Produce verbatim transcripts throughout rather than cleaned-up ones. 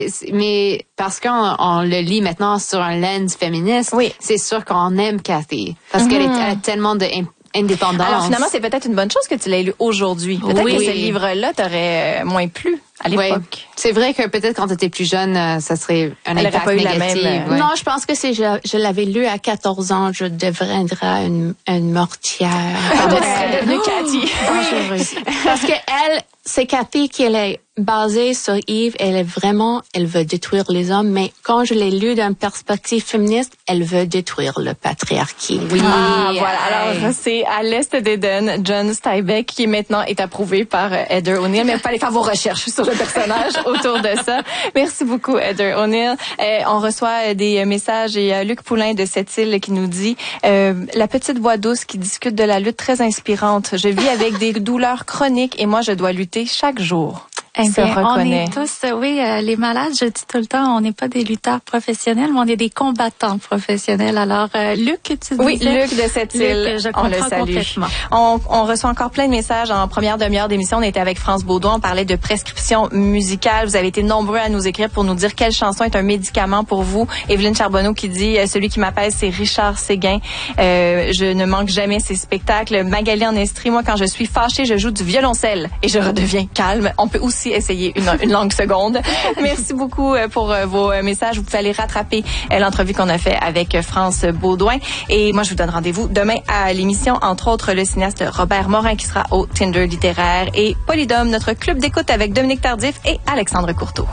Mais parce qu'on on le lit maintenant sur un lens féministe, oui. c'est sûr qu'on aime Cathy. Parce mm-hmm. qu'elle est, elle a tellement d'indépendance. Alors finalement, c'est peut-être une bonne chose que tu l'aies lu aujourd'hui. Peut-être oui. que ce livre-là t'aurait moins plu à l'époque. Oui. C'est vrai que peut-être quand tu étais plus jeune, ça serait un Elle impact pas eu négatif. La même, ouais. Non, je pense que si je, je l'avais lu à quatorze ans, je deviendrais une, une mortière. Elle est devenue Cathy. Oui. Parce que elle, c'est Cathy qui elle est basée sur Eve. Elle est vraiment, elle veut détruire les hommes. Mais quand je l'ai lu d'une perspective féministe, elle veut détruire le patriarcat. Oui. Ah, voilà. Alors, c'est à l'Est d'Éden, John Steinbeck, qui maintenant est approuvé par Heather O'Neill. Mais il fallait faire vos recherches sur le personnage autour de ça. Merci beaucoup, Heather O'Neill. Euh, on reçoit des messages et euh, Luc Poulain de Sept-Îles qui nous dit euh, la petite voix douce qui discute de la lutte très inspirante. Je vis avec des douleurs chroniques et moi, je dois lutter chaque jour. Eh bien, on est tous, oui, euh, les malades, je dis tout le temps, on n'est pas des lutteurs professionnels, mais on est des combattants professionnels. Alors, euh, Luc, tu disais... Oui, Luc de Sept-Îles, je on le salue. On, on reçoit encore plein de messages en première demi-heure d'émission. On était avec France Baudouin, on parlait de prescription musicale. Vous avez été nombreux à nous écrire pour nous dire quelle chanson est un médicament pour vous. Evelyne Charbonneau qui dit, celui qui m'apaise, c'est Richard Séguin. Euh, je ne manque jamais ses spectacles. Magali en Estrie, moi, quand je suis fâchée, je joue du violoncelle et je redeviens calme. On peut aussi essayer une, une langue seconde. Merci beaucoup pour vos messages. Vous pouvez aller rattraper l'entrevue qu'on a fait avec France Baudouin. Et moi, je vous donne rendez-vous demain à l'émission, entre autres le cinéaste Robert Morin qui sera au Tinder littéraire et Polydome, notre club d'écoute avec Dominique Tardif et Alexandre Courteau.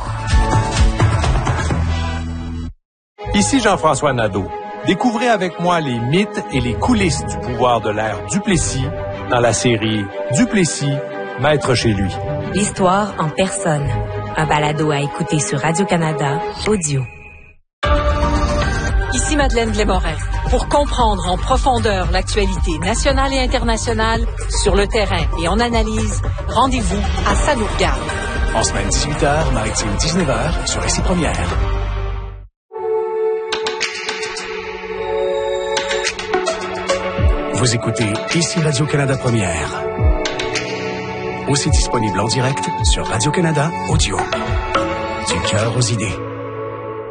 Ici Jean-François Nadeau. Découvrez avec moi les mythes et les coulisses du pouvoir de l'ère Duplessis dans la série Duplessis, maître chez lui. L'histoire en personne. Un balado à écouter sur Radio-Canada Audio. Ici Madeleine Blais-Morin. Pour comprendre en profondeur l'actualité nationale et internationale, sur le terrain et en analyse, rendez-vous à Ça nous regarde. En semaine dix-huit heures, maritime dix-neuf heures, sur Ici Première. Vous écoutez Ici Radio-Canada Première. Aussi disponible en direct sur Radio-Canada Audio. Du cœur aux idées.